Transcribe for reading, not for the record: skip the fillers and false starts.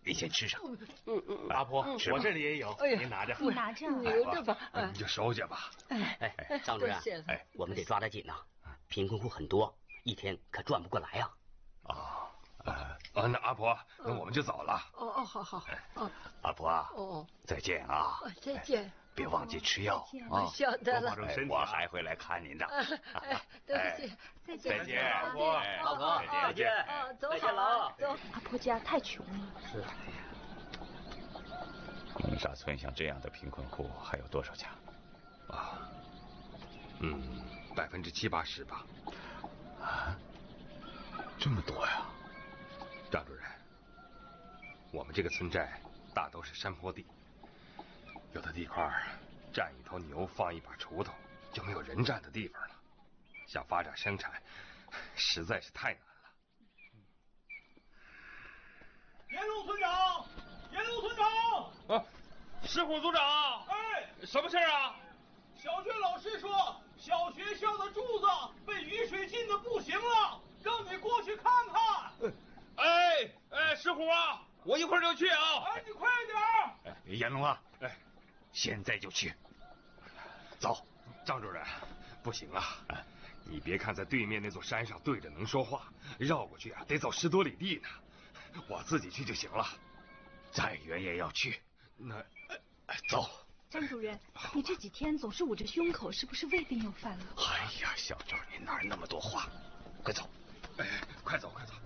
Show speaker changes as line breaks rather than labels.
您先吃上。
阿婆，我这里也有，您拿着。
你拿着，
留着吧。
你就收下吧。
哎，
张主任，我们得抓得紧呐，贫困户很多，一天可赚不过来呀。
那阿婆，那我们就走了。
好。
阿婆，再见啊！
再见。
别忘记吃药
啊！晓得了。
我还会来看您的。
对不起，
再见，再见，
阿婆，老哥，再见。
走
好了，
走。
阿婆家太穷了。
是。
鸣沙村像这样的贫困户还有多少家
？7、80%吧。
啊，这么多呀！
张主任，我们这个村寨大都是山坡地，有的地块站一头牛放一把锄头就没有人站的地方了，想发展生产实在是太难了。
严龙村长，严龙村长！
石虎组长，什么事啊？
小学老师说，小学校的柱子被雨水浸得不行了，让你过去看看。
石虎啊，我一会儿就去啊。
你快点！
严龙啊，现在就去。走，张主任，不行啊！你别看在对面那座山上对着能说话，绕过去啊得走10多里地呢。我自己去就行了，再远也要去。那，走。
张主任，你这几天总是捂着胸口，是不是胃病又犯了？
哎呀，小周，你哪那么多话？快走！快走！